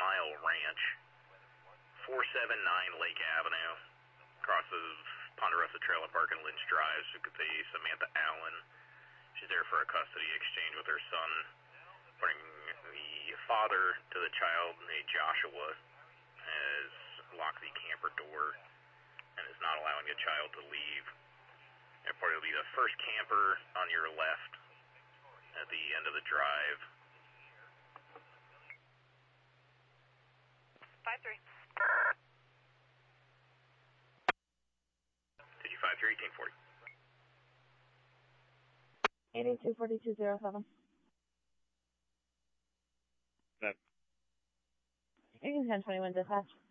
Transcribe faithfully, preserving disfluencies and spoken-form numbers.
Mile Ranch, four seventy-nine Lake Avenue, crosses Ponderosa Trailer Park and Lynch Drive. So it could be Samantha Allen. She's there for a custody exchange with her son. Bring the father to the child named Joshua has locked the camper door and is not allowing the child to leave. And part will be the first camper on your left at the end of the drive. five three. Did you five three, eighteen forty? eighty-two forty-two zero seven. That. eighteen ten twenty-one dispatch.